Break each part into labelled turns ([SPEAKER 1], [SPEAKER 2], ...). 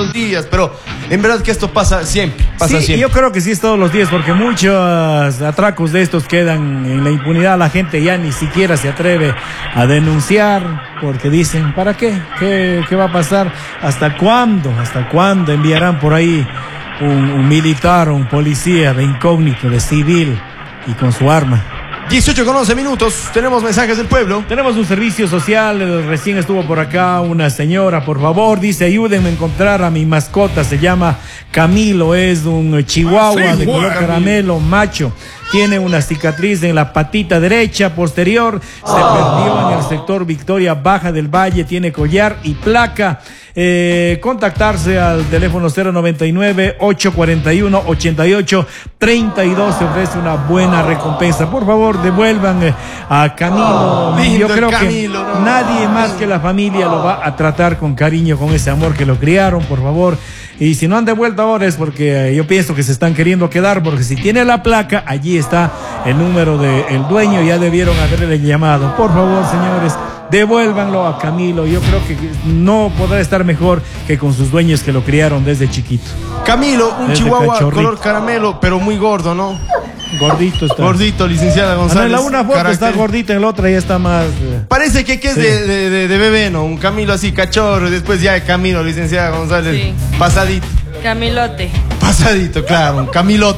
[SPEAKER 1] los días, pero en verdad que esto pasa siempre, siempre.
[SPEAKER 2] Yo creo que sí es todos los días, porque muchos atracos de estos quedan en la impunidad. La gente ya ni siquiera se atreve a denunciar, porque dicen, ¿para qué? ¿Qué va a pasar? ¿Hasta cuándo? ¿Hasta cuándo enviarán por ahí un militar o un policía de incógnito, de civil y con su arma?
[SPEAKER 1] 18:11, tenemos mensajes del pueblo.
[SPEAKER 2] Tenemos un servicio social, recién estuvo por acá una señora, por favor, dice, ayúdenme a encontrar a mi mascota, se llama Camilo, es un chihuahua de color caramelo, macho, tiene una cicatriz en la patita derecha posterior, se perdió en el sector Victoria Baja del Valle, tiene collar y placa. Contactarse al teléfono 099-841-8832, se ofrece una buena recompensa. Por favor, devuelvan a Camilo. Yo creo que nadie más que la familia lo va a tratar con cariño, con ese amor que lo criaron, por favor. Y si no han devuelto ahora es porque yo pienso que se están queriendo quedar, porque si tiene la placa, allí está el número del dueño, ya debieron haberle llamado. Por favor, señores, devuélvanlo a Camilo. Yo creo que no podrá estar mejor que con sus dueños que lo criaron desde chiquito.
[SPEAKER 1] Camilo, un chihuahua color caramelo, pero muy gordo, ¿no?
[SPEAKER 2] Gordito está.
[SPEAKER 1] Gordito, licenciada González.
[SPEAKER 2] En la una foto está gordita, en la otra ya está más...
[SPEAKER 1] Parece que es de bebé, ¿no? Un Camilo así, cachorro, después ya de Camilo, licenciada González. Sí. Pasadito.
[SPEAKER 3] Camilote.
[SPEAKER 1] Pasadito, claro, un Camilote.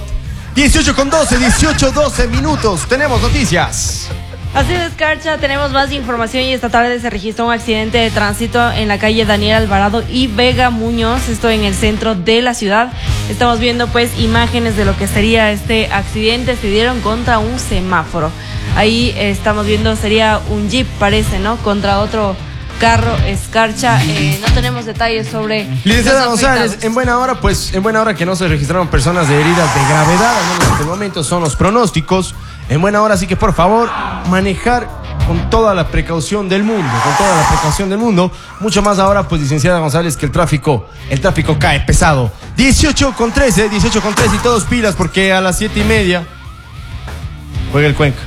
[SPEAKER 1] 18:12, tenemos noticias.
[SPEAKER 3] Así es, Carcha, tenemos más información y esta tarde se registró un accidente de tránsito en la calle Daniel Alvarado y Vega Muñoz, esto en el centro de la ciudad. Estamos viendo pues imágenes de lo que sería este accidente, se dieron contra un semáforo. Ahí estamos viendo, sería un jeep, parece, ¿no? Contra otro carro, Escarcha. No tenemos detalles sobre...
[SPEAKER 1] Licenciada González, en buena hora que no se registraron personas de heridas de gravedad, en este momento son los pronósticos. En buena hora, así que por favor, manejar con toda la precaución del mundo, mucho más ahora, pues, licenciada González, que el tráfico cae pesado. 18:13 y todos pilas, porque a las 7:30 juega el Cuenca.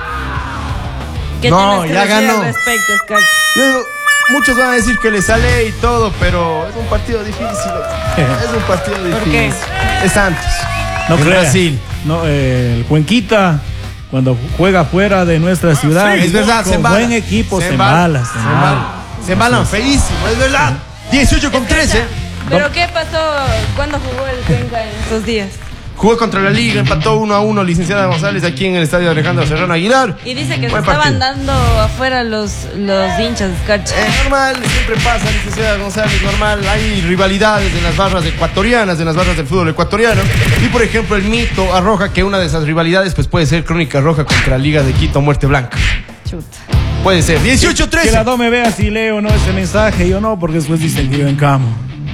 [SPEAKER 3] No, ya ganó. Respecto,
[SPEAKER 1] muchos van a decir que le sale y todo, pero es un partido difícil.
[SPEAKER 3] ¿Por qué?
[SPEAKER 1] Es Santos.
[SPEAKER 2] No creo. Brasil. No, el Cuenquita, cuando juega fuera de nuestra ciudad,
[SPEAKER 1] es verdad,
[SPEAKER 2] con buen equipo se embala.
[SPEAKER 1] Se embalan feísimo, es verdad. 18:13.
[SPEAKER 3] ¿Pero qué pasó? ¿Cuándo jugó el Cuenca en estos días?
[SPEAKER 1] Jugó contra la Liga, empató 1-1, licenciada González, aquí en el estadio Alejandro Serrano Aguilar.
[SPEAKER 3] Y dice que se estaban dando afuera los hinchas de Escarcha.
[SPEAKER 1] Normal, siempre pasa, licenciada González, normal. Hay rivalidades en las barras ecuatorianas, en las barras del fútbol ecuatoriano. Y por ejemplo, el mito arroja que una de esas rivalidades pues puede ser Crónica Roja contra Liga de Quito, Muerte Blanca.
[SPEAKER 3] Chuta.
[SPEAKER 1] Puede ser. 18:13.
[SPEAKER 2] Que la DOM me vea si leo o no ese mensaje, yo no, porque después dicen que yo encamo.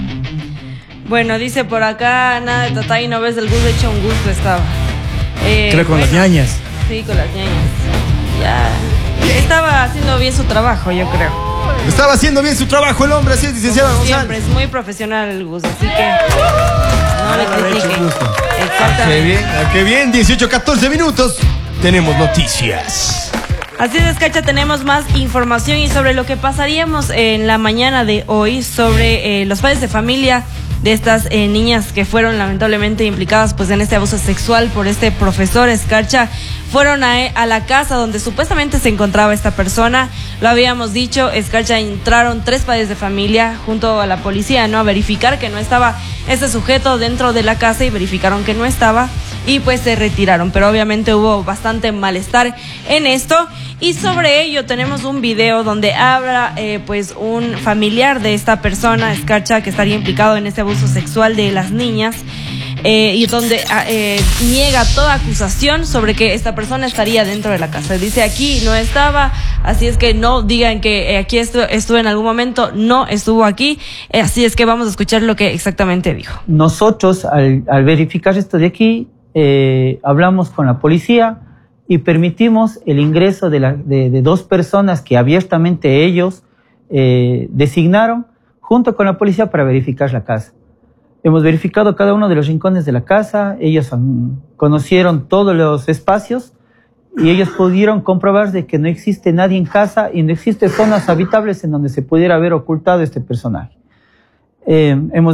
[SPEAKER 3] Bueno, dice por acá, nada de Tatay, no ves el gusto, de hecho un gusto estaba.
[SPEAKER 2] Creo con las ñañas.
[SPEAKER 3] Sí, con las ñañas. Ya. Estaba haciendo bien su trabajo, yo creo.
[SPEAKER 1] Estaba haciendo bien su trabajo el hombre, así es, licenciada González.
[SPEAKER 3] Siempre, es muy profesional el gusto, así que no le critiquen.
[SPEAKER 1] Exactamente. Qué bien, 18:14, tenemos noticias.
[SPEAKER 3] Así es, Cacha, tenemos más información y sobre lo que pasaríamos en la mañana de hoy, sobre los padres de familia de estas niñas que fueron lamentablemente implicadas pues en este abuso sexual por este profesor Escarcha. Fueron a la casa donde supuestamente se encontraba esta persona. Lo habíamos dicho, Escarcha, entraron 3 padres de familia junto a la policía, ¿no? A verificar que no estaba este sujeto dentro de la casa y verificaron que no estaba y pues se retiraron. Pero obviamente hubo bastante malestar en esto y sobre ello tenemos un video donde habla pues un familiar de esta persona, Escarcha, que estaría implicado en este abuso sexual de las niñas. Y donde niega toda acusación sobre que esta persona estaría dentro de la casa. Dice aquí no estaba, así es que no digan que aquí estuve en algún momento, no estuvo aquí, así es que vamos a escuchar lo que exactamente dijo.
[SPEAKER 4] Nosotros al verificar esto de aquí, hablamos con la policía y permitimos el ingreso de 2 personas que abiertamente ellos designaron junto con la policía para verificar la casa. Hemos verificado cada uno de los rincones de la casa, ellos conocieron todos los espacios y ellos pudieron comprobar de que no existe nadie en casa y no existen zonas habitables en donde se pudiera haber ocultado este personaje. Hemos